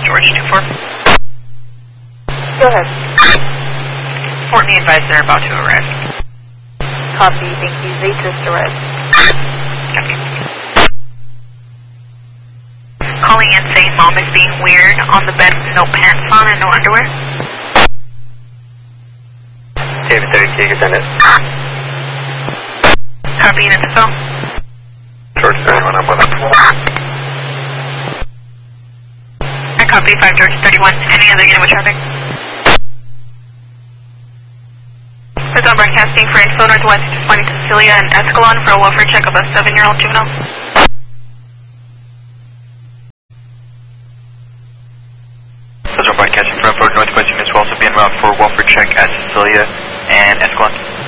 George 2-4. Go ahead. Fort Lee advised they're about to arrive. Copy, thank you. They just arrived. Copy. Calling in saying mom is being weird on the bed with no pants on and no underwear. David 30, you can send it. Copy, units to phone. George 31, I'm with it. I copy 5 George 31. Any other unit with traffic? It's on broadcasting for info northwest responding to Cecilia and Escalon for a welfare check of a 7-year-old juvenile. Broadcasting for info northwest units will also be en route for welfare check at Cecilia and Escalon.